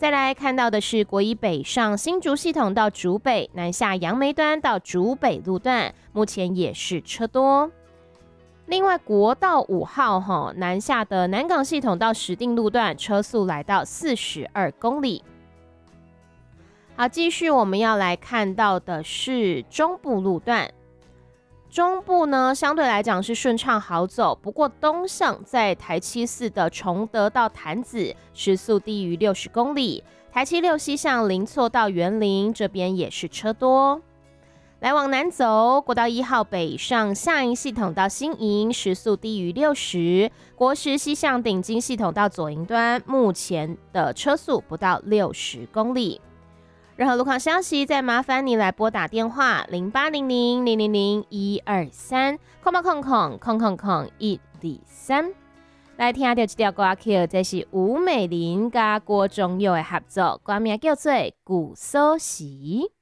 再来看到的是国一北上新竹系统到竹北，南下杨梅端到竹北路段，目前也是车多。另外国道5号南下的南港系统到石碇路段，车速来到42公里。好，继续我们要来看到的是中部路段。中部呢，相对来讲是顺畅好走，不过东向在台七4的崇德到潭子，时速低于60公里；台七6西向林错到园林，这边也是车多。来往南走，国道1号北上下营系统到新营，时速低于60；国十西向顶金系统到左营端，目前的车速不到60公里。任何路况消息，再麻烦你来拨打电话0800-000-123，0800-123。来听到这条歌曲，这是吴美玲加郭宗佑的合作，歌名叫做《古锁匙》。